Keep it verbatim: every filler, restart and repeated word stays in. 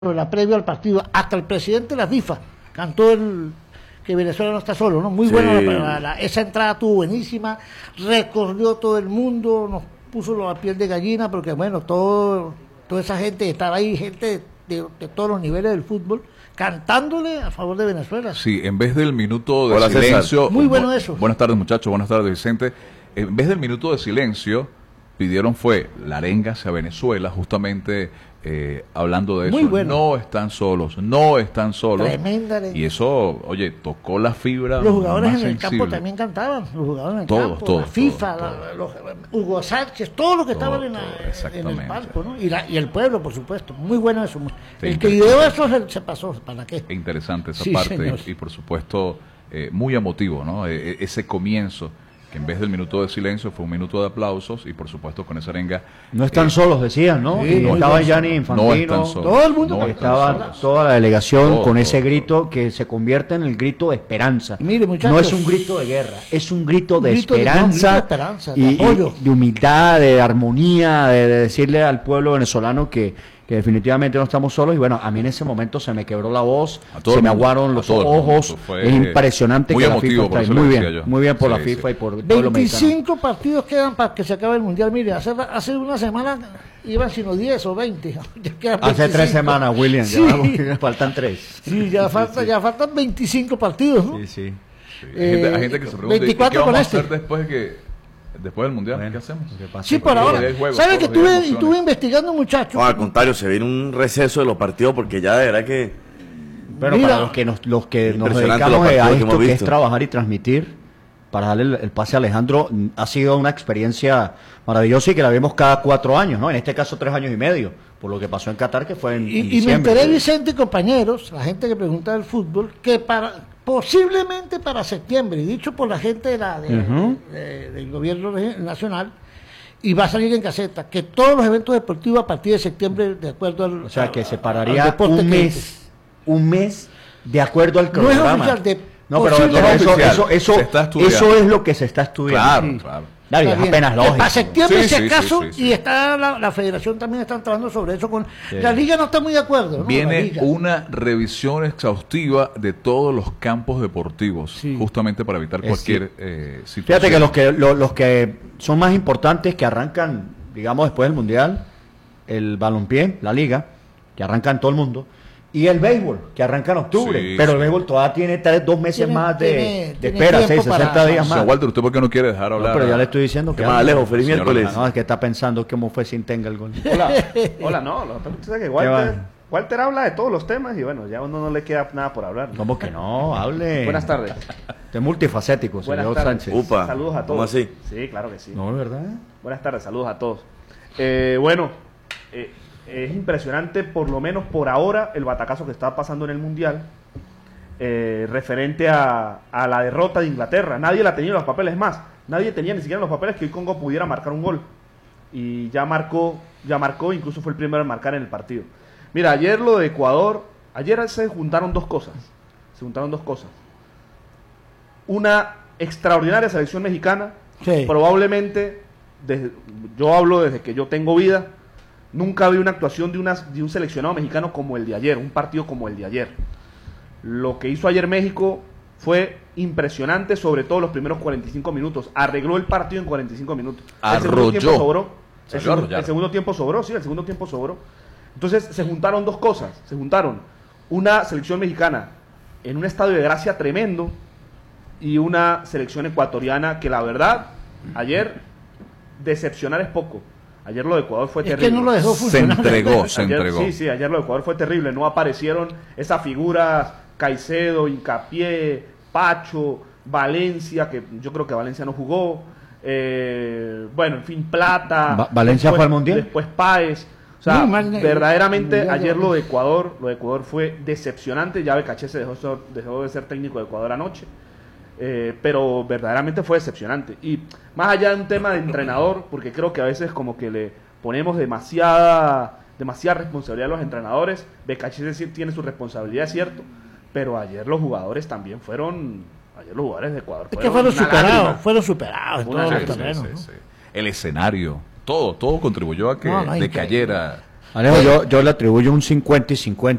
la previa al partido, hasta el presidente de la FIFA cantó el que Venezuela no está solo, ¿no? Muy Sí. bueno, la, la, la, esa entrada estuvo buenísima, recorrió todo el mundo, nos puso la piel de gallina, porque bueno, todo, toda esa gente, estaba ahí, gente de, de todos los niveles del fútbol, cantándole a favor de Venezuela. Sí, en vez del minuto de Hola, silencio... Muy bueno bu eso. Buenas tardes, muchachos, buenas tardes, Vicente. En vez del minuto de silencio, pidieron fue la arenga hacia Venezuela, justamente eh, hablando de eso. Muy bueno. No están solos, no están solos. Tremenda arenga. Y eso, oye, tocó la fibra. Los jugadores más en el campo sensible. también cantaban, los jugadores en el Todos, campo, todos, la FIFA, todos, la, los, Hugo Sánchez, todos los que Todo, estaban en, la, todo, en el exactamente. palco, ¿no? Y, la, y el pueblo, por supuesto, muy bueno eso. Sí, el que interesante. ideó eso se, se pasó, ¿para qué? Interesante esa Sí, parte señor. y, y por supuesto eh, muy emotivo, ¿no? E- e- ese comienzo que en vez del minuto de silencio fue un minuto de aplausos y por supuesto con esa arenga No están eh, solos, decían, ¿no? Sí, Y no estaba están Gianni no Infantino, están solos, todo el mundo no están están estaba solos. toda la delegación Todo, con todo, ese todo. grito que se convierte en el grito de esperanza. Y mire, muchachos, no es un grito de guerra, es un grito Un de grito de- no, un esperanza, grito de esperanza, de y, apoyo. y de humildad, de armonía, de, de decirle al pueblo venezolano que, que definitivamente no estamos solos. Y bueno, a mí en ese momento se me quebró la voz, A todo se el me mundo, aguaron a los todo el mundo. ojos. Eso fue, Es impresionante muy que la emotivo, FIFA por está eso ahí. le Muy decía bien, yo. muy bien por Sí, la sí. FIFA y por el pueblo mexicano. veinticinco partidos quedan para que se acabe el Mundial. Mire, hace, hace una semana iban sino diez o veinte. Ya quedan Hace tres veinticinco. semanas, William, Sí. ya faltan tres. Sí, ya, falta, ya faltan veinticinco partidos, ¿no? Sí, sí. Sí, hay, gente, hay gente que se pregunta, ¿y qué veinticuatro vamos con a este. hacer después de que después del Mundial? Bueno, ¿Qué hacemos? lo que pasa Sí, es que- por todos ahora. los días hay juegos, ¿Sabes que todos los días estuve, hay estuve emociones. investigando, muchachos? No, al contrario, se viene un receso de los partidos porque ya de verdad que... Pero Mira, para los que nos, los que nos impresionante dedicamos los a partidos que esto, hemos que es visto. trabajar y transmitir, para darle el, el pase a Alejandro, mm, ha sido una experiencia maravillosa y que la vemos cada cuatro años, ¿no? En este caso tres años y medio, por lo que pasó en Qatar, que fue en, en Y, y me diciembre. enteré, Vicente y compañeros, la gente que pregunta del fútbol, que para posiblemente para septiembre, y dicho por la gente de la, de- Ujú. de- del gobierno regi- nacional, y va a salir en caseta, que todos los eventos deportivos a partir de septiembre, de acuerdo al... O sea, que al- separaría al deporte un que- mes, un mes de acuerdo al No es cronograma. oficial, de No, pero, posible- pero No es eso, oficial, eso, eso, se está estudiando. eso es lo que se está estudiando. Claro, Sí. claro. Claro, y Está es bien. apenas Que lógico. para septiembre, Sí, si sí, acaso, sí, sí, sí. y está la, la federación también está entrando sobre eso con... Sí. La liga no está muy de acuerdo, ¿no? La Viene liga. una revisión exhaustiva de todos los campos deportivos, Sí. justamente para evitar Es cualquier eh, situación. Fíjate que los que lo- los que son más importantes, que arrancan, digamos, después del Mundial, el balompié, la liga, que arranca en todo el mundo, y el béisbol, que arranca en octubre, Sí, pero sí. el béisbol todavía tiene tres, dos meses Tiene- más de, tiene- de tiene espera, tiempo seis, sesenta para- días Señor más. Walter, ¿usted por qué no quiere dejar No, hablar? pero ya a- le estoy diciendo que... Más hable. lejos, fue el Señor miércoles. Orlando. No, es que está pensando cómo fue sin tenga el gol. Hola, hola, no, lo que pasa es que Walter, va? Walter habla de todos los temas y bueno, ya a uno no le queda nada por hablar. ¿Cómo que no? Hable. Buenas tardes. Usted es multifacético, Buenas señor tardes. Sánchez. Upa, Saludos a todos. ¿cómo así? Sí, claro que sí. No, ¿verdad? Buenas tardes, saludos a todos. Eh, bueno, eh, es impresionante, por lo menos por ahora, el batacazo que está pasando en el Mundial, eh, referente a, a la derrota de Inglaterra. Nadie la tenía en los papeles más. Nadie tenía ni siquiera en los papeles que hoy Congo pudiera marcar un gol. Y ya marcó, ya marcó, incluso fue el primero en marcar en el partido. Mira, ayer lo de Ecuador, ayer se juntaron dos cosas. Se juntaron dos cosas. Una extraordinaria selección mexicana, Sí. probablemente, desde, yo hablo desde que yo tengo vida, nunca vi una actuación de, una, de un seleccionado mexicano como el de ayer, un partido como el de ayer. Lo que hizo ayer México fue impresionante, sobre todo los primeros cuarenta y cinco minutos. Arregló el partido en cuarenta y cinco minutos. El segundo Arrolló. tiempo sobró. El, Salió a segundo, arrollar. el segundo tiempo sobró, sí, el segundo tiempo sobró. Entonces se juntaron dos cosas. Se juntaron una selección mexicana en un estado de gracia tremendo y una selección ecuatoriana que la verdad, ayer decepcionar es poco. Ayer lo de Ecuador fue Es terrible. que no lo dejó Se funcionar. entregó, se Ayer- entregó. Sí, sí, ayer lo de Ecuador fue terrible. No aparecieron esas figuras, Caicedo, Hincapié, Pacho, Valencia, que yo creo que Valencia no jugó. Eh, bueno, en fin, Plata. Va- ¿Valencia después- fue al Mundial? Después Páez. O sea, Muy mal, eh, verdaderamente Mundial de ayer lo de Valencia. Ecuador, lo de Ecuador fue decepcionante. Ya Becaché se dejó, ser- dejó de ser técnico de Ecuador anoche. Eh, pero verdaderamente fue decepcionante. Y más allá de un tema de entrenador, porque creo que a veces como que le ponemos demasiada demasiada responsabilidad a los entrenadores. Becaché sí tiene su responsabilidad, es cierto, pero ayer los jugadores también fueron, ayer los jugadores de Ecuador Es que fueron una superados, lágrima. fueron superados en Una todos los Sí, lágrima. sí, terrenos. sí, ¿no? sí. El escenario, todo, todo contribuyó a que No, no, decayera Alejo, yo, yo le atribuyo un cincuenta y cincuenta